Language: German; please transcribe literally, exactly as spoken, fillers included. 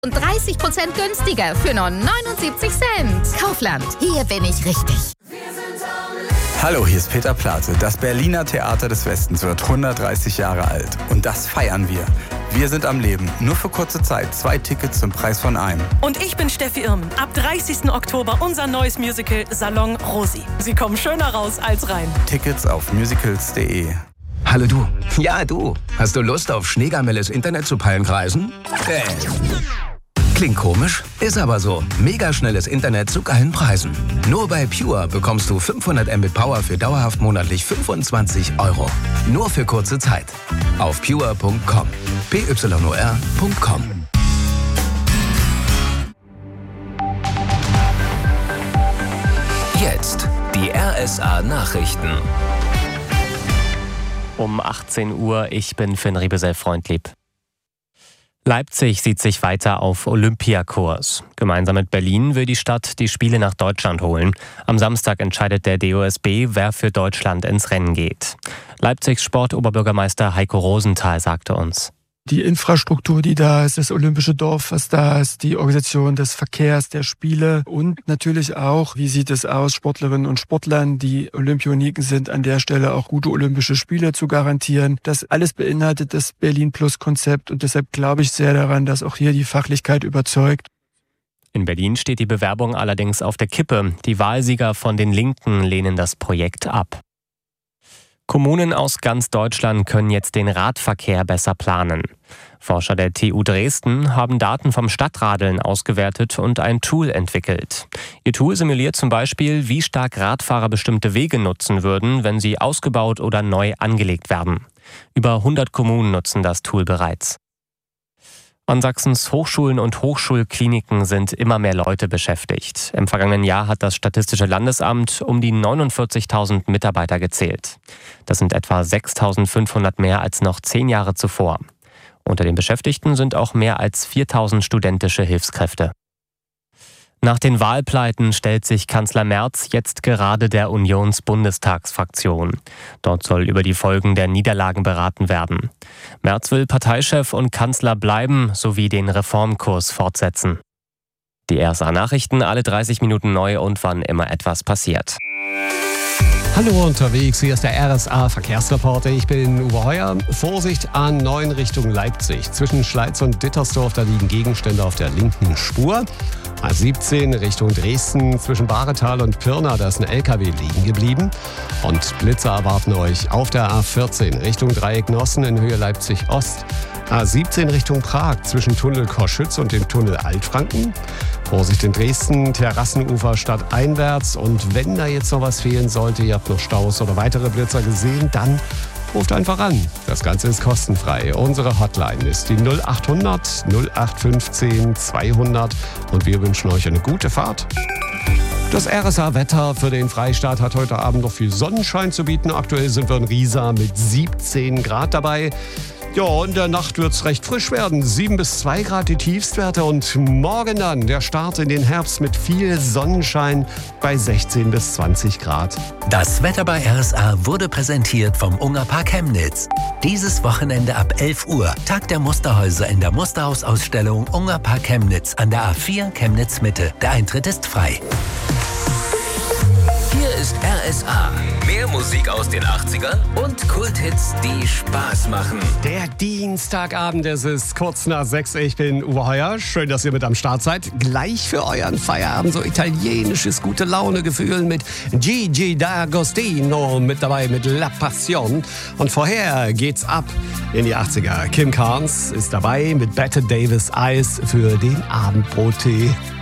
Und dreißig Prozent günstiger für nur neunundsiebzig Cent. Kaufland, hier bin ich richtig. Hallo, hier ist Peter Plate. Das Berliner Theater des Westens wird hundertdreißig Jahre alt. Und das feiern wir. Wir sind am Leben. Nur für kurze Zeit. Zwei Tickets zum Preis von einem. Und ich bin Steffi Irmen. Ab dreißigsten Oktober unser neues Musical Salon Rosi. Sie kommen schöner raus als rein. Tickets auf musicals punkt de. Hallo du. Ja, du. Hast du Lust auf schneegamelles Internet zu Pallenkreisen? Äh. Klingt komisch, ist aber so. Megaschnelles Internet zu geilen Preisen. Nur bei Pure bekommst du fünfhundert Mbit Power für dauerhaft monatlich fünfundzwanzig Euro. Nur für kurze Zeit. Auf pure punkt com. P Y O R punkt com. Jetzt die R S A-Nachrichten. Um achtzehn Uhr, ich bin Finn Riebesell-Freundlieb. Leipzig sieht sich weiter auf Olympiakurs. Gemeinsam mit Berlin will die Stadt die Spiele nach Deutschland holen. Am Samstag entscheidet der D O S B, wer für Deutschland ins Rennen geht. Leipzigs Sportoberbürgermeister Heiko Rosenthal sagte uns: Die Infrastruktur, die da ist, das olympische Dorf, was da ist, die Organisation des Verkehrs, der Spiele und natürlich auch, wie sieht es aus, Sportlerinnen und Sportlern, die Olympioniken sind, an der Stelle auch gute olympische Spiele zu garantieren. Das alles beinhaltet das Berlin-Plus-Konzept und deshalb glaube ich sehr daran, dass auch hier die Fachlichkeit überzeugt. In Berlin steht die Bewerbung allerdings auf der Kippe. Die Wahlsieger von den Linken lehnen das Projekt ab. Kommunen aus ganz Deutschland können jetzt den Radverkehr besser planen. Forscher der T U Dresden haben Daten vom Stadtradeln ausgewertet und ein Tool entwickelt. Ihr Tool simuliert zum Beispiel, wie stark Radfahrer bestimmte Wege nutzen würden, wenn sie ausgebaut oder neu angelegt werden. Über hundert Kommunen nutzen das Tool bereits. An Sachsens Hochschulen und Hochschulkliniken sind immer mehr Leute beschäftigt. Im vergangenen Jahr hat das Statistische Landesamt um die neunundvierzigtausend Mitarbeiter gezählt. Das sind etwa sechstausendfünfhundert mehr als noch zehn Jahre zuvor. Unter den Beschäftigten sind auch mehr als viertausend studentische Hilfskräfte. Nach den Wahlpleiten stellt sich Kanzler Merz jetzt gerade der Unions-Bundestagsfraktion. Dort soll über die Folgen der Niederlagen beraten werden. Merz will Parteichef und Kanzler bleiben sowie den Reformkurs fortsetzen. Die R S A-Nachrichten alle dreißig Minuten neu und wann immer etwas passiert. Hallo unterwegs, hier ist der R S A-Verkehrsreporter. Ich bin Uwe Heuer. Vorsicht A neun Richtung Leipzig. Zwischen Schleiz und Dittersdorf, da liegen Gegenstände auf der linken Spur. A siebzehn Richtung Dresden, zwischen Bahretal und Pirna, da ist ein L K W liegen geblieben. Und Blitzer erwarten euch auf der A vierzehn Richtung Dreieck Nossen in Höhe Leipzig-Ost. A siebzehn Richtung Prag, zwischen Tunnel Koschütz und dem Tunnel Altfranken. Vorsicht in Dresden, Terrassenufer stadteinwärts. Und wenn da jetzt noch was fehlen sollte, ihr habt noch Staus oder weitere Blitzer gesehen, dann ruft einfach an. Das Ganze ist kostenfrei. Unsere Hotline ist die null achthundert null acht fünfzehn zweihundert und wir wünschen euch eine gute Fahrt. Das R S A-Wetter für den Freistaat hat heute Abend noch viel Sonnenschein zu bieten. Aktuell sind wir in Riesa mit siebzehn Grad dabei. Ja, in der Nacht wird es recht frisch werden. sieben bis zwei Grad die Tiefstwerte und morgen dann der Start in den Herbst mit viel Sonnenschein bei sechzehn bis zwanzig Grad. Das Wetter bei R S A wurde präsentiert vom Ungerpark Chemnitz. Dieses Wochenende ab elf Uhr Tag der Musterhäuser in der Musterhausausstellung Ungerpark Chemnitz an der A vier Chemnitz Mitte. Der Eintritt ist frei. Hier ist R S A. Mehr Musik aus den achtzigern und Kulthits, die Spaß machen. Der Dienstagabend, es ist kurz nach sechs. Ich bin Uwe Heuer. Schön, dass ihr mit am Start seid. Gleich für euren Feierabend so italienisches Gute-Laune-Gefühl mit Gigi D'Agostino mit dabei mit La Passion. Und vorher geht's ab in die achtziger. Kim Carnes ist dabei mit Bette Davis Eyes für den Abendbrot-Tee.